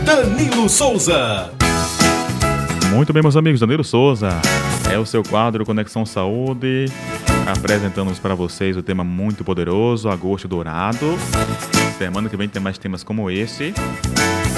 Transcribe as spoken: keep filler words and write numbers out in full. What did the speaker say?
Danilo Souza. Muito bem, meus amigos, Danilo Souza é o seu quadro Conexão Saúde, apresentando para vocês o tema muito poderoso, agosto dourado. Semana que vem tem mais temas como esse.